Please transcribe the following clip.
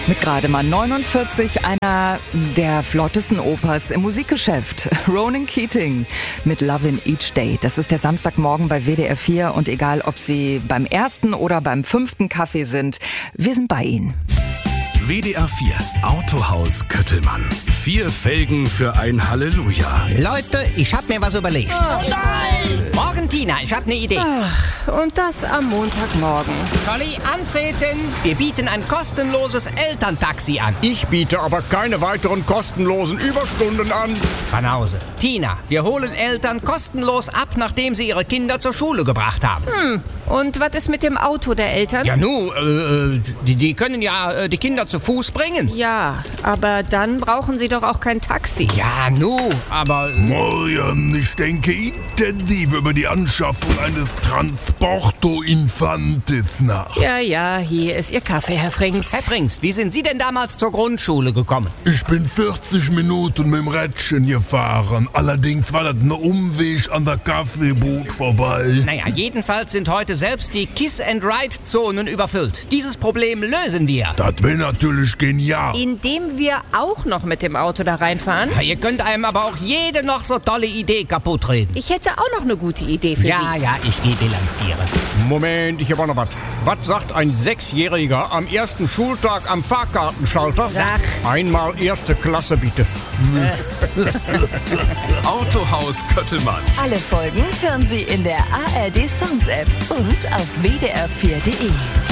Mit gerade mal 49 einer der flottesten Opas im Musikgeschäft. Ronan Keating mit Lovin' Each Day. Das ist der Samstagmorgen bei WDR 4 und egal, ob Sie beim ersten oder beim 5. Kaffee sind, wir sind bei Ihnen. WDR 4 Autohaus Köttelmann. 4 Felgen für ein Halleluja. Leute, ich hab mir was überlegt. Oh nein! Morgen, Tina, ich hab eine Idee. Und das am Montagmorgen. Colli, antreten. Wir bieten ein kostenloses Elterntaxi an. Ich biete aber keine weiteren kostenlosen Überstunden an. Banause. Tina, wir holen Eltern kostenlos ab, nachdem sie ihre Kinder zur Schule gebracht haben. Und was ist mit dem Auto der Eltern? Ja, die können ja die Kinder zu Fuß bringen. Ja, aber dann brauchen sie doch auch kein Taxi. Ja, aber... Morgen, ich denke intensiv über die Anschaffung eines Transporto Infantis nach. Ja, hier ist Ihr Kaffee, Herr Frings. Herr Frings, wie sind Sie denn damals zur Grundschule gekommen? Ich bin 40 Minuten mit dem Rädchen gefahren. Allerdings war das ein Umweg an der Kaffeebucht vorbei. Naja, jedenfalls sind heute selbst die Kiss-and-Ride-Zonen überfüllt. Dieses Problem lösen wir. Das wäre natürlich genial. Indem wir auch noch mit dem Auto da reinfahren? Ja, ihr könnt einem aber auch jede noch so tolle Idee kaputtreden. Ich hätte auch noch eine gute Idee für Sie. Ja, ich gehe bilanzieren. Moment, ich habe auch noch was. Was sagt ein 6-Jähriger am ersten Schultag am Fahrkartenschalter? Sag. Einmal erste Klasse, bitte. Autohaus Köttelmann. Alle Folgen hören Sie in der ARD Sounds App und auf wdr4.de.